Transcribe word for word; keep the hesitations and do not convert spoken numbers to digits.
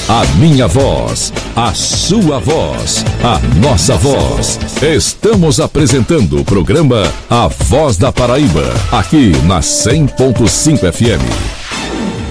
A minha voz, a sua voz, a nossa voz. Estamos apresentando o programa A Voz da Paraíba, aqui na cem ponto cinco F M.